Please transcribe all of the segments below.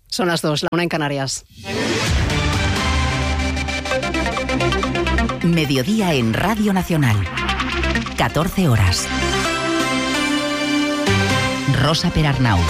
Son las 2, la 1 en Canarias. Mediodía en Radio Nacional. 14 horas. Rosa Perarnau.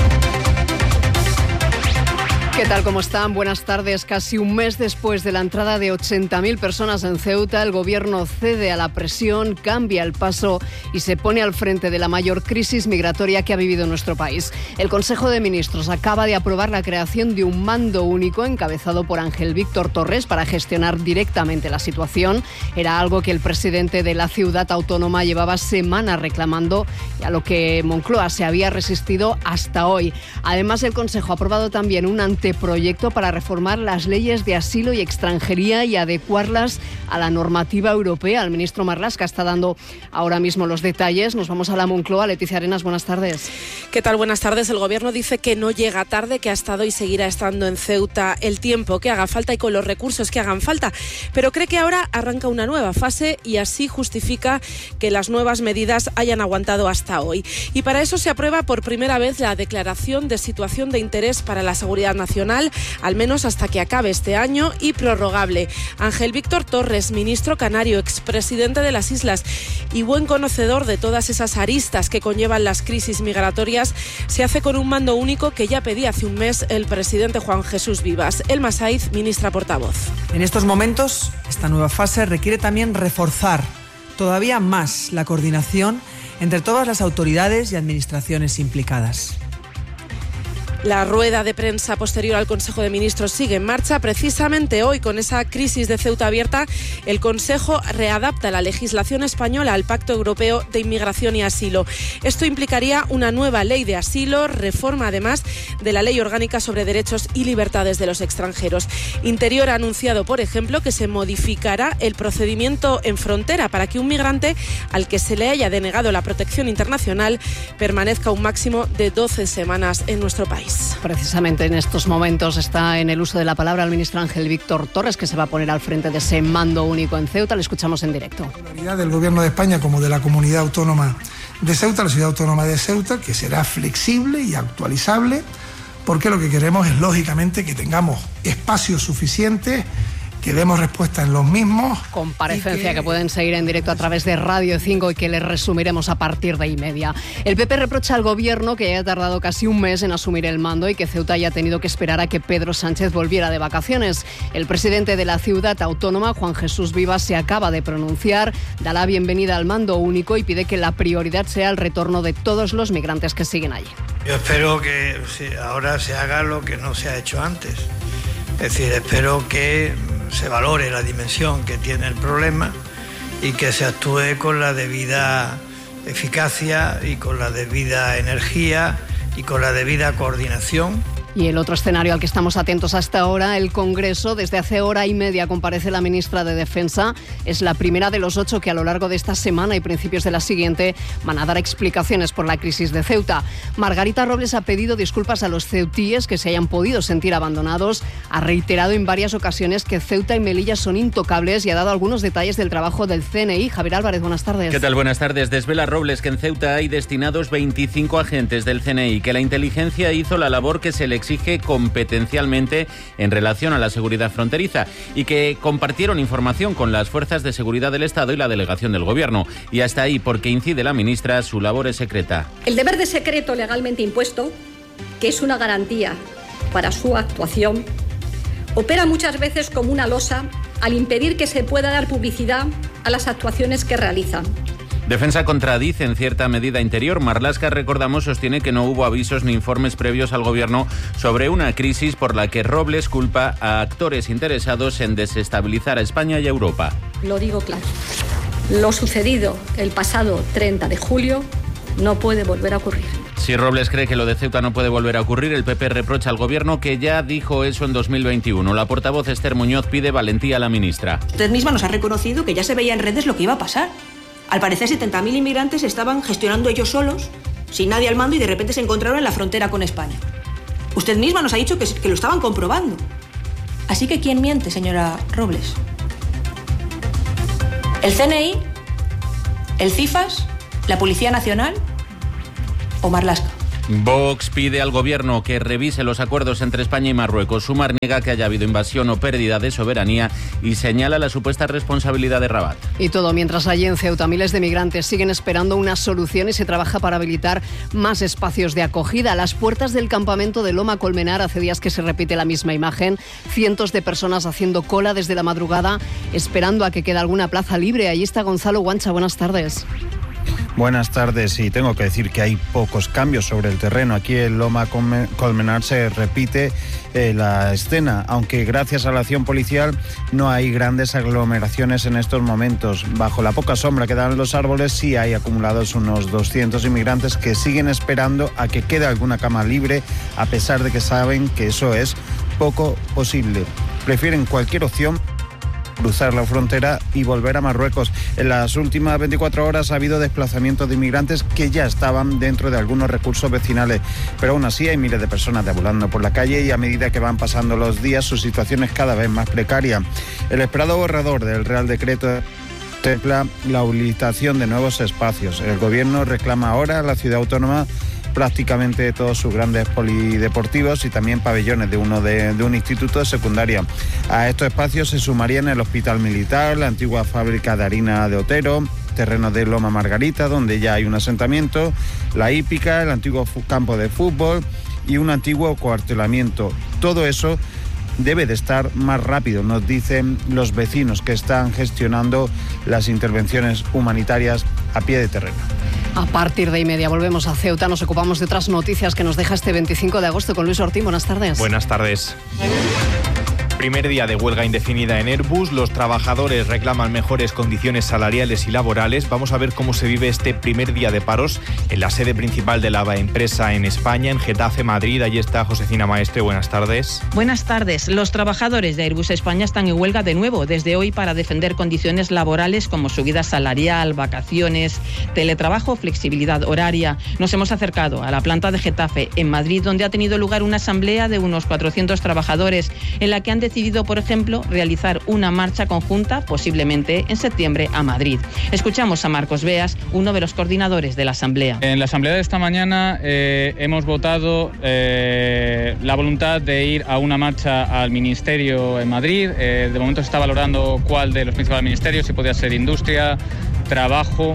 ¿Qué tal? ¿Cómo están? Buenas tardes. Casi un mes después de la entrada de 80.000 personas en Ceuta, el gobierno cede a la presión, cambia el paso y se pone al frente de la mayor crisis migratoria que ha vivido nuestro país. El Consejo de Ministros acaba de aprobar la creación de un mando único encabezado por Ángel Víctor Torres para gestionar directamente la situación. Era algo que el presidente de la ciudad autónoma llevaba semanas reclamando y a lo que Moncloa se había resistido hasta hoy. Además, el Consejo ha aprobado también un proyecto para reformar las leyes de asilo y extranjería y adecuarlas a la normativa europea. El ministro Marlaska está dando ahora mismo los detalles. Nos vamos a la Moncloa. Leticia Arenas, buenas tardes. ¿Qué tal? Buenas tardes. El gobierno dice que no llega tarde, que ha estado y seguirá estando en Ceuta el tiempo que haga falta y con los recursos que hagan falta, pero cree que ahora arranca una nueva fase y así justifica que las nuevas medidas hayan aguantado hasta hoy. Y para eso se aprueba por primera vez la declaración de situación de interés para la seguridad nacional, al menos hasta que acabe este año, y prorrogable. Ángel Víctor Torres, ministro canario, expresidente de las Islas y buen conocedor de todas esas aristas que conllevan las crisis migratorias, se hace con un mando único que ya pedía hace un mes el presidente Juan Jesús Vivas. Elma Saiz, ministra portavoz. En estos momentos, esta nueva fase requiere también reforzar todavía más la coordinación entre todas las autoridades y administraciones implicadas. La rueda de prensa posterior al Consejo de Ministros sigue en marcha. Precisamente hoy, con esa crisis de Ceuta abierta, el Consejo readapta la legislación española al Pacto Europeo de Inmigración y Asilo. Esto implicaría una nueva ley de asilo, reforma además de la Ley Orgánica sobre Derechos y Libertades de los Extranjeros. Interior ha anunciado, por ejemplo, que se modificará el procedimiento en frontera para que un migrante al que se le haya denegado la protección internacional permanezca un máximo de 12 semanas en nuestro país. Precisamente en estos momentos está en el uso de la palabra el ministro Ángel Víctor Torres, que se va a poner al frente de ese mando único en Ceuta. Le escuchamos en directo. La prioridad del Gobierno de España como de la Comunidad Autónoma de Ceuta, la Ciudad Autónoma de Ceuta, que será flexible y actualizable, porque lo que queremos es, lógicamente, que tengamos espacios suficientes, que demos respuesta en los mismos. Comparecencia que pueden seguir en directo a través de Radio 5 y que les resumiremos a partir de 1:30. El PP reprocha al gobierno que haya tardado casi un mes en asumir el mando y que Ceuta haya tenido que esperar a que Pedro Sánchez volviera de vacaciones. El presidente de la ciudad autónoma, Juan Jesús Vivas, se acaba de pronunciar, da la bienvenida al mando único y pide que la prioridad sea el retorno de todos los migrantes que siguen allí. Yo espero que ahora se haga lo que no se ha hecho antes. Es decir, espero que se valore la dimensión que tiene el problema y que se actúe con la debida eficacia y con la debida energía y con la debida coordinación. Y el otro escenario al que estamos atentos hasta ahora, el Congreso. Desde hace hora y media comparece la ministra de Defensa. Es la primera de los 8 que a lo largo de esta semana y principios de la siguiente van a dar explicaciones por la crisis de Ceuta. Margarita Robles ha pedido disculpas a los ceutíes que se hayan podido sentir abandonados. Ha reiterado en varias ocasiones que Ceuta y Melilla son intocables y ha dado algunos detalles del trabajo del CNI. Javier Álvarez, buenas tardes. ¿Qué tal? Buenas tardes. Desvela Robles que en Ceuta hay destinados 25 agentes del CNI, que la inteligencia hizo la labor que se le exige competencialmente en relación a la seguridad fronteriza y que compartieron información con las fuerzas de seguridad del Estado y la delegación del Gobierno. Y hasta ahí, porque incide la ministra, su labor es secreta. El deber de secreto legalmente impuesto, que es una garantía para su actuación, opera muchas veces como una losa al impedir que se pueda dar publicidad a las actuaciones que realizan. Defensa contradice en cierta medida Interior. Marlaska, recordamos, sostiene que no hubo avisos ni informes previos al Gobierno sobre una crisis por la que Robles culpa a actores interesados en desestabilizar a España y a Europa. Lo digo claro. Lo sucedido el pasado 30 de julio no puede volver a ocurrir. Si Robles cree que lo de Ceuta no puede volver a ocurrir, el PP reprocha al Gobierno que ya dijo eso en 2021. La portavoz Esther Muñoz pide valentía a la ministra. Usted misma nos ha reconocido que ya se veía en redes lo que iba a pasar. Al parecer 70.000 inmigrantes estaban gestionando ellos solos, sin nadie al mando, y de repente se encontraron en la frontera con España. Usted misma nos ha dicho que lo estaban comprobando. Así que ¿quién miente, señora Robles? ¿El CNI? ¿El CIFAS? ¿La Policía Nacional? ¿O Marlaska? Vox pide al gobierno que revise los acuerdos entre España y Marruecos. Sumar niega que haya habido invasión o pérdida de soberanía y señala la supuesta responsabilidad de Rabat. Y todo mientras allí en Ceuta miles de migrantes siguen esperando una solución y se trabaja para habilitar más espacios de acogida. A las puertas del campamento de Loma Colmenar hace días que se repite la misma imagen. Cientos de personas haciendo cola desde la madrugada esperando a que quede alguna plaza libre. Allí está Gonzalo Guancha. Buenas tardes. Buenas tardes, y tengo que decir que hay pocos cambios sobre el terreno. Aquí en Loma Colmenar se repite la escena, aunque gracias a la acción policial no hay grandes aglomeraciones en estos momentos. Bajo la poca sombra que dan los árboles sí hay acumulados unos 200 inmigrantes que siguen esperando a que quede alguna cama libre, a pesar de que saben que eso es poco posible. Prefieren cualquier opción, cruzar la frontera y volver a Marruecos. En las últimas 24 horas ha habido desplazamientos de inmigrantes que ya estaban dentro de algunos recursos vecinales, pero aún así hay miles de personas deambulando por la calle y a medida que van pasando los días su situación es cada vez más precaria. El esperado borrador del Real Decreto contempla la habilitación de nuevos espacios. El gobierno reclama ahora a la ciudad autónoma prácticamente todos sus grandes polideportivos y también pabellones de un instituto de secundaria. A estos espacios se sumarían el Hospital Militar, la antigua fábrica de harina de Otero, terrenos de Loma Margarita, donde ya hay un asentamiento, la hípica, el antiguo campo de fútbol y un antiguo cuartelamiento. Todo eso debe de estar más rápido, nos dicen los vecinos que están gestionando las intervenciones humanitarias a pie de terreno. A partir de 1:30 volvemos a Ceuta. Nos ocupamos de otras noticias que nos deja este 25 de agosto con Luis Ortín. Buenas tardes. Buenas tardes. Primer día de huelga indefinida en Airbus. Los trabajadores reclaman mejores condiciones salariales y laborales. Vamos a ver cómo se vive este primer día de paros en la sede principal de la empresa en España, en Getafe, Madrid. Allí está Josefina Maestre. Buenas tardes. Buenas tardes. Los trabajadores de Airbus España están en huelga de nuevo desde hoy para defender condiciones laborales como subida salarial, vacaciones, teletrabajo, flexibilidad horaria. Nos hemos acercado a la planta de Getafe, en Madrid, donde ha tenido lugar una asamblea de unos 400 trabajadores en la que han decidido, por ejemplo, realizar una marcha conjunta, posiblemente en septiembre, a Madrid. Escuchamos a Marcos Beas, uno de los coordinadores de la asamblea. En la asamblea de esta mañana hemos votado la voluntad de ir a una marcha al Ministerio en Madrid. De momento se está valorando cuál de los principales ministerios, si podría ser Industria, Trabajo,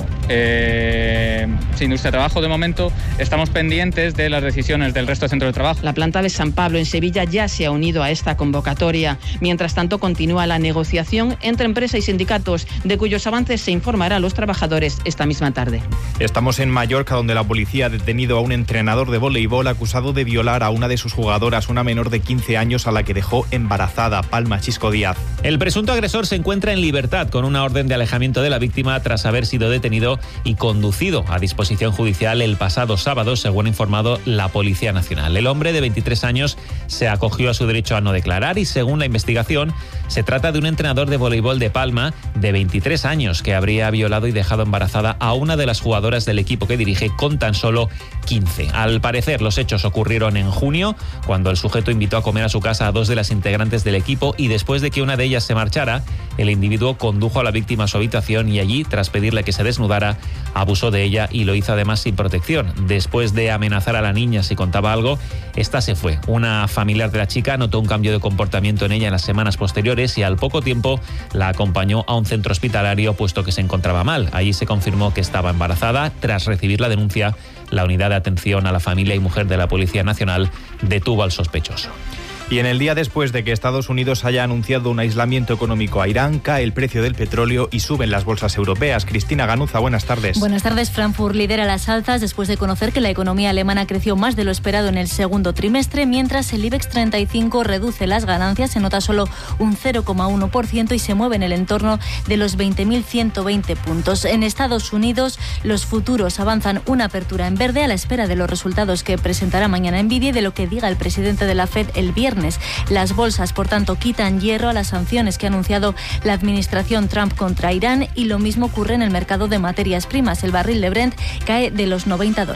Industria, Trabajo. De momento estamos pendientes de las decisiones del resto de centros de trabajo. La planta de San Pablo en Sevilla ya se ha unido a esta convocatoria. Mientras tanto, continúa la negociación entre empresa y sindicatos, de cuyos avances se informará a los trabajadores esta misma tarde. Estamos en Mallorca, donde la policía ha detenido a un entrenador de voleibol acusado de violar a una de sus jugadoras, una menor de 15 años a la que dejó embarazada. Palma Chisco Díaz. El presunto agresor se encuentra en libertad con una orden de alejamiento de la víctima tras haber sido detenido y conducido a disposición judicial el pasado sábado, según ha informado la Policía Nacional. El hombre de 23 años se acogió a su derecho a no declarar y, según la investigación, se trata de un entrenador de voleibol de Palma de 23 años que habría violado y dejado embarazada a una de las jugadoras del equipo que dirige con tan solo 15. Al parecer, los hechos ocurrieron en junio, cuando el sujeto invitó a comer a su casa a dos de las integrantes del equipo y después de que una de ellas se marchara, el individuo condujo a la víctima a su habitación y allí, tras pedirle que se desnudara, abusó de ella y lo hizo además sin protección. Después de amenazar a la niña si contaba algo, esta se fue. Una familiar de la chica notó un cambio de comportamiento en ella en las semanas posteriores y al poco tiempo la acompañó a un centro hospitalario puesto que se encontraba mal. Allí se confirmó que estaba embarazada. Tras recibir la denuncia, la unidad de atención a la familia y mujer de la Policía Nacional detuvo al sospechoso. Y en el día después de que Estados Unidos haya anunciado un aislamiento económico a Irán, cae el precio del petróleo y suben las bolsas europeas. Cristina Ganuza, buenas tardes. Buenas tardes. Frankfurt lidera las alzas después de conocer que la economía alemana creció más de lo esperado en el segundo trimestre, mientras el IBEX 35 reduce las ganancias, se nota solo un 0,1% y se mueve en el entorno de los 20.120 puntos. En Estados Unidos, los futuros avanzan una apertura en verde a la espera de los resultados que presentará mañana Nvidia y de lo que diga el presidente de la Fed el viernes. Las bolsas, por tanto, quitan hierro a las sanciones que ha anunciado la administración Trump contra Irán y lo mismo ocurre en el mercado de materias primas. El barril de Brent cae de los $90.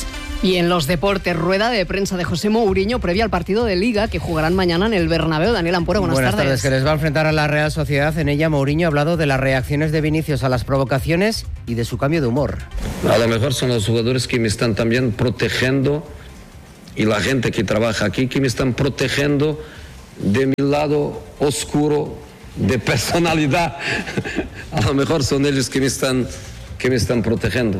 Y en los deportes, rueda de prensa de José Mourinho previa al partido de Liga que jugarán mañana en el Bernabéu. Daniel Ampuro, buenas tardes. Que les va a enfrentar a la Real Sociedad. En ella, Mourinho ha hablado de las reacciones de Vinicius a las provocaciones y de su cambio de humor. A lo mejor son los jugadores que me están también protegiendo y la gente que trabaja aquí que me están protegiendo de mi lado oscuro de personalidad. A lo mejor son ellos que me están protegiendo.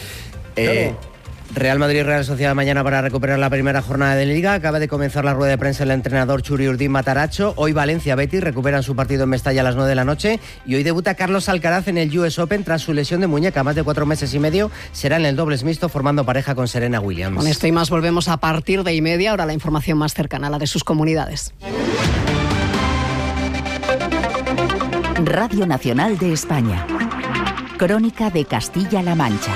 Real Madrid, Real Sociedad mañana para recuperar la primera jornada de Liga. Acaba de comenzar la rueda de prensa el entrenador Churi Urdín Matarazzo. Hoy Valencia, Betis recuperan su partido en Mestalla a las 9 de la noche. Y hoy debuta Carlos Alcaraz en el US Open tras su lesión de muñeca. Más de 4 meses y medio será en el dobles mixto formando pareja con Serena Williams. Con esto y más volvemos a partir de 1:30. Ahora la información más cercana, la de sus comunidades. Radio Nacional de España. Crónica de Castilla-La Mancha.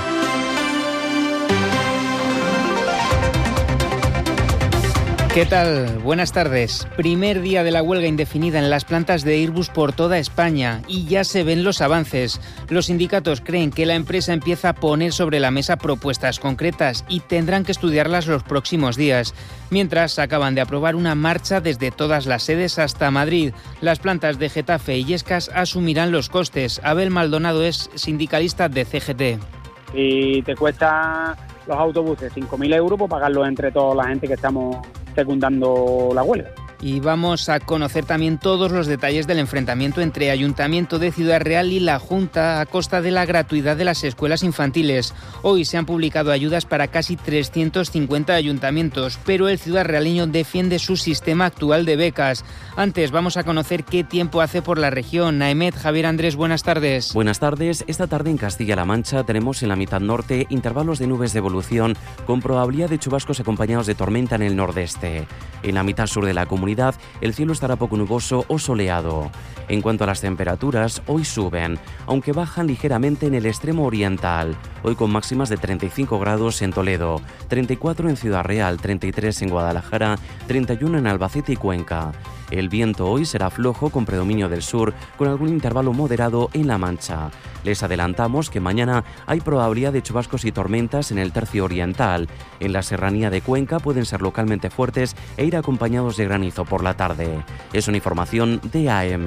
¿Qué tal? Buenas tardes. Primer día de la huelga indefinida en las plantas de Airbus por toda España y ya se ven los avances. Los sindicatos creen que la empresa empieza a poner sobre la mesa propuestas concretas y tendrán que estudiarlas los próximos días. Mientras, acaban de aprobar una marcha desde todas las sedes hasta Madrid. Las plantas de Getafe y Illescas asumirán los costes. Abel Maldonado es sindicalista de CGT. Si te cuesta los autobuses 5.000 euros, pues pagarlo entre toda la gente que estamos secundando la huelga. Y vamos a conocer también todos los detalles del enfrentamiento entre Ayuntamiento de Ciudad Real y la Junta a costa de la gratuidad de las escuelas infantiles. Hoy se han publicado ayudas para casi 350 ayuntamientos, pero el ciudadrealeño defiende su sistema actual de becas. Antes vamos a conocer qué tiempo hace por la región. Naemet, Javier Andrés, buenas tardes. Buenas tardes. Esta tarde en Castilla-La Mancha tenemos en la mitad norte intervalos de nubes de evolución con probabilidad de chubascos acompañados de tormenta en el nordeste. En la mitad sur de la comunidad el cielo estará poco nuboso o soleado. En cuanto a las temperaturas, hoy suben, aunque bajan ligeramente en el extremo oriental. Hoy con máximas de 35 grados en Toledo, 34 en Ciudad Real, 33 en Guadalajara, 31 en Albacete y Cuenca. El viento hoy será flojo con predominio del sur, con algún intervalo moderado en La Mancha. Les adelantamos que mañana hay probabilidad de chubascos y tormentas en el tercio oriental. En la serranía de Cuenca pueden ser localmente fuertes e ir acompañados de granizo por la tarde. Es una información de AM.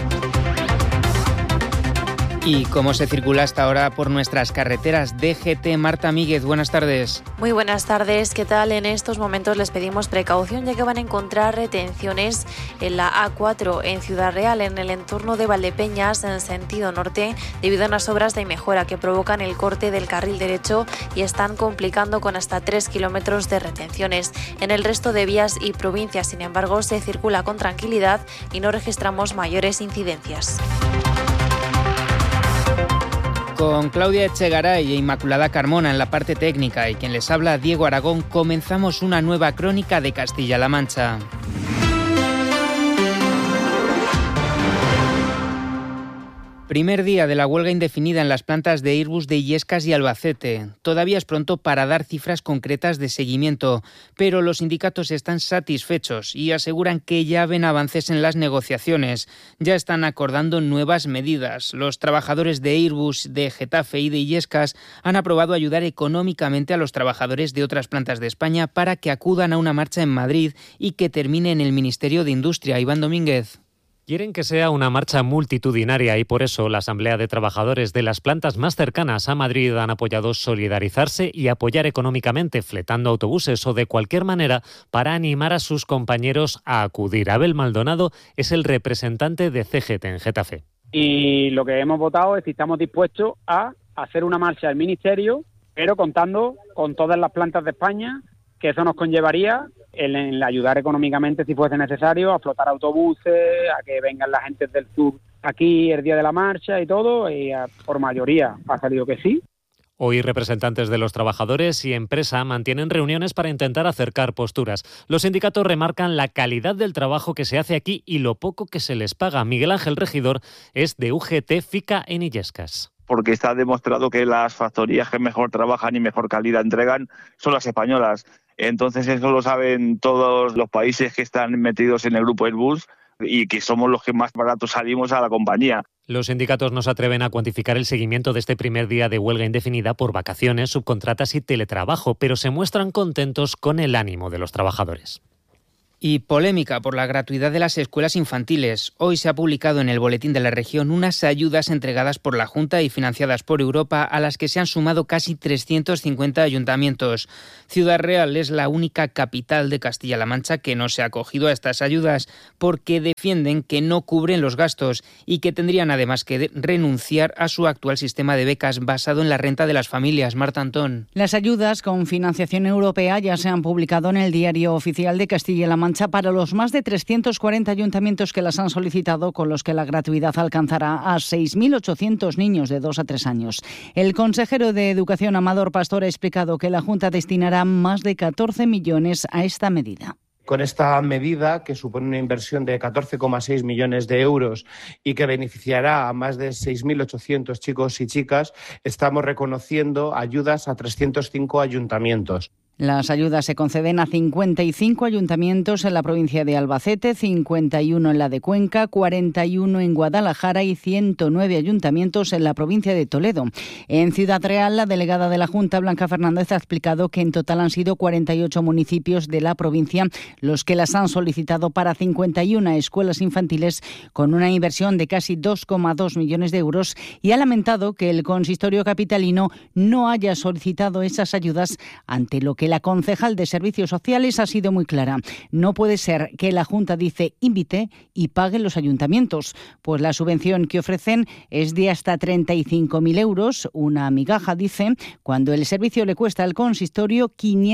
¿Y cómo se circula hasta ahora por nuestras carreteras? DGT, Marta Míguez, buenas tardes. Muy buenas tardes, ¿qué tal? En estos momentos les pedimos precaución ya que van a encontrar retenciones en la A4 en Ciudad Real, en el entorno de Valdepeñas, en sentido norte, debido a unas obras de mejora que provocan el corte del carril derecho y están complicando con hasta 3 kilómetros de retenciones. En el resto de vías y provincias, sin embargo, se circula con tranquilidad y no registramos mayores incidencias. Con Claudia Echegaray e Inmaculada Carmona en la parte técnica y quien les habla, Diego Aragón, comenzamos una nueva crónica de Castilla-La Mancha. Primer día de la huelga indefinida en las plantas de Airbus de Illescas y Albacete. Todavía es pronto para dar cifras concretas de seguimiento, pero los sindicatos están satisfechos y aseguran que ya ven avances en las negociaciones. Ya están acordando nuevas medidas. Los trabajadores de Airbus, de Getafe y de Illescas han aprobado ayudar económicamente a los trabajadores de otras plantas de España para que acudan a una marcha en Madrid y que termine en el Ministerio de Industria. Iván Domínguez. Quieren que sea una marcha multitudinaria y por eso la Asamblea de Trabajadores de las plantas más cercanas a Madrid han apoyado solidarizarse y apoyar económicamente, fletando autobuses o de cualquier manera para animar a sus compañeros a acudir. Abel Maldonado es el representante de CGT en Getafe. Y lo que hemos votado es si estamos dispuestos a hacer una marcha al Ministerio, pero contando con todas las plantas de España, que eso nos conllevaría el ayudar económicamente si fuese necesario, a flotar autobuses, a que vengan la gente del sur aquí el día de la marcha y todo, y por mayoría ha salido que sí. Hoy representantes de los trabajadores y empresa mantienen reuniones para intentar acercar posturas. Los sindicatos remarcan la calidad del trabajo que se hace aquí y lo poco que se les paga. Miguel Ángel Regidor es de UGT FICA en Illescas. Porque está demostrado que las factorías que mejor trabajan y mejor calidad entregan son las españolas. Entonces eso lo saben todos los países que están metidos en el grupo Airbus y que somos los que más baratos salimos a la compañía. Los sindicatos no se atreven a cuantificar el seguimiento de este primer día de huelga indefinida por vacaciones, subcontratas y teletrabajo, pero se muestran contentos con el ánimo de los trabajadores. Y polémica por la gratuidad de las escuelas infantiles. Hoy se ha publicado en el Boletín de la Región unas ayudas entregadas por la Junta y financiadas por Europa a las que se han sumado casi 350 ayuntamientos. Ciudad Real es la única capital de Castilla-La Mancha que no se ha acogido a estas ayudas porque defienden que no cubren los gastos y que tendrían además que renunciar a su actual sistema de becas basado en la renta de las familias. Marta Antón. Las ayudas con financiación europea ya se han publicado en el Diario Oficial de Castilla-La Mancha para los más de 340 ayuntamientos que las han solicitado, con los que la gratuidad alcanzará a 6.800 niños de 2 a 3 años. El consejero de Educación, Amador Pastor, ha explicado que la Junta destinará más de 14 millones a esta medida. Con esta medida, que supone una inversión de 14,6 millones de euros y que beneficiará a más de 6.800 chicos y chicas, estamos reconociendo ayudas a 305 ayuntamientos. Las ayudas se conceden a 55 ayuntamientos en la provincia de Albacete, 51 en la de Cuenca, 41 en Guadalajara y 109 ayuntamientos en la provincia de Toledo. En Ciudad Real, la delegada de la Junta, Blanca Fernández, ha explicado que en total han sido 48 municipios de la provincia los que las han solicitado para 51 escuelas infantiles con una inversión de casi 2,2 millones de euros, y ha lamentado que el consistorio capitalino no haya solicitado esas ayudas, ante lo que la concejal de Servicios Sociales ha sido muy clara. No puede ser que la Junta, dice, invite y paguen los ayuntamientos, pues la subvención que ofrecen es de hasta 35.000 euros, una migaja, dice, cuando el servicio le cuesta al consistorio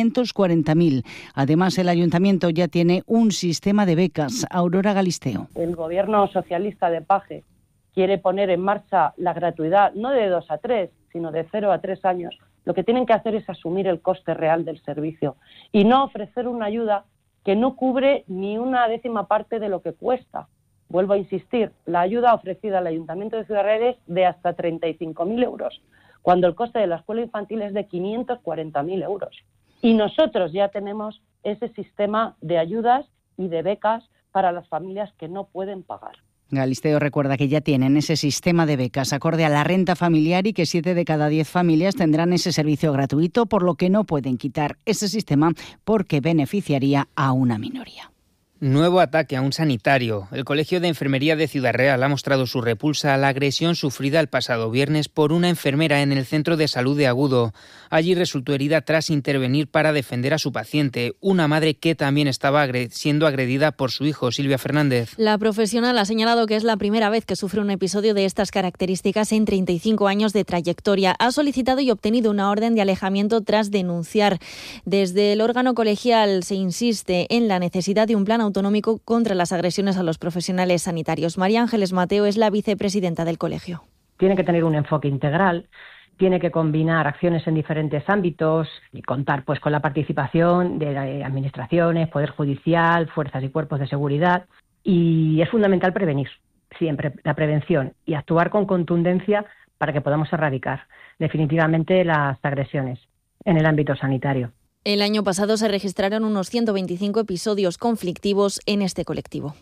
540.000. Además, el ayuntamiento ya tiene un sistema de becas. Aurora Galisteo. El gobierno socialista de Paje quiere poner en marcha la gratuidad no de 2 a 3, sino de 0 a 3 años. Lo que tienen que hacer es asumir el coste real del servicio y no ofrecer una ayuda que no cubre ni una décima parte de lo que cuesta. Vuelvo a insistir, la ayuda ofrecida al Ayuntamiento de Ciudad Real es de hasta 35.000 euros, cuando el coste de la escuela infantil es de 540.000 euros. Y nosotros ya tenemos ese sistema de ayudas y de becas para las familias que no pueden pagar. Galisteo recuerda que ya tienen ese sistema de becas acorde a la renta familiar y que 7 de cada 10 familias tendrán ese servicio gratuito, por lo que no pueden quitar ese sistema porque beneficiaría a una minoría. Nuevo ataque a un sanitario. El Colegio de Enfermería de Ciudad Real ha mostrado su repulsa a la agresión sufrida el pasado viernes por una enfermera en el Centro de Salud de Agudo. Allí resultó herida tras intervenir para defender a su paciente, una madre que también estaba siendo agredida por su hijo. Silvia Fernández. La profesional ha señalado que es la primera vez que sufre un episodio de estas características en 35 años de trayectoria. Ha solicitado y obtenido una orden de alejamiento tras denunciar. Desde el órgano colegial se insiste en la necesidad de un plan autonómico contra las agresiones a los profesionales sanitarios. María Ángeles Mateo es la vicepresidenta del colegio. Tiene que tener un enfoque integral, tiene que combinar acciones en diferentes ámbitos y contar pues con la participación de administraciones, Poder Judicial, fuerzas y cuerpos de seguridad, y es fundamental prevenir, siempre la prevención, y actuar con contundencia para que podamos erradicar definitivamente las agresiones en el ámbito sanitario. El año pasado se registraron unos 125 episodios conflictivos en este colectivo.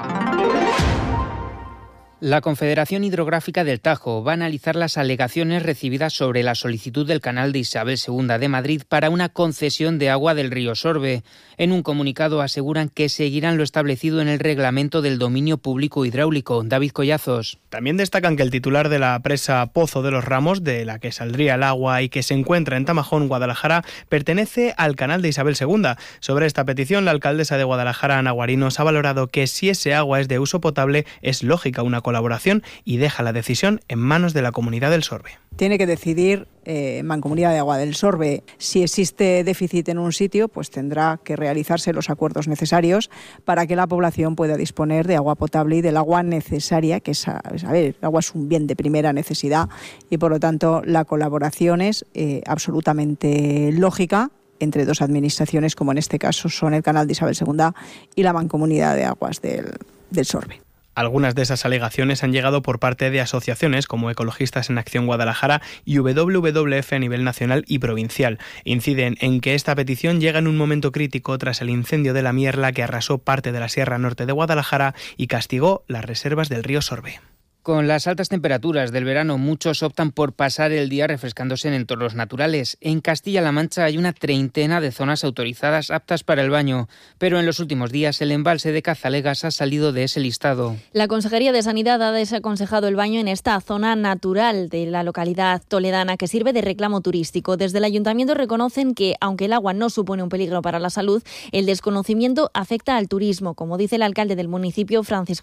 La Confederación Hidrográfica del Tajo va a analizar las alegaciones recibidas sobre la solicitud del canal de Isabel II de Madrid para una concesión de agua del río Sorbe. En un comunicado aseguran que seguirán lo establecido en el reglamento del dominio público hidráulico. David Collazos. También destacan que el titular de la presa Pozo de los Ramos, de la que saldría el agua y que se encuentra en Tamajón, Guadalajara, pertenece al canal de Isabel II. Sobre esta petición, la alcaldesa de Guadalajara, Ana Guarinos, ha valorado que si ese agua es de uso potable, es lógica una colaboración y deja la decisión en manos de la Comunidad del Sorbe. Tiene que decidir Mancomunidad de Agua del Sorbe. Si existe déficit en un sitio, pues tendrá que realizarse los acuerdos necesarios para que la población pueda disponer de agua potable y del agua necesaria, que es, el agua es un bien de primera necesidad y por lo tanto la colaboración es absolutamente lógica entre dos administraciones, como en este caso son el Canal de Isabel II y la Mancomunidad de Aguas del Sorbe. Algunas de esas alegaciones han llegado por parte de asociaciones como Ecologistas en Acción Guadalajara y WWF a nivel nacional y provincial. Inciden en que esta petición llega en un momento crítico tras el incendio de la Mierla que arrasó parte de la Sierra Norte de Guadalajara y castigó las reservas del río Sorbe. Con las altas temperaturas del verano, muchos optan por pasar el día refrescándose en entornos naturales. En Castilla-La Mancha hay una treintena de zonas autorizadas aptas para el baño, pero en los últimos días el embalse de Cazalegas ha salido de ese listado. La Consejería de Sanidad ha desaconsejado el baño en esta zona natural de la localidad toledana que sirve de reclamo turístico. Desde el Ayuntamiento reconocen que, aunque el agua no supone un peligro para la salud, el desconocimiento afecta al turismo, como dice el alcalde del municipio, Francisco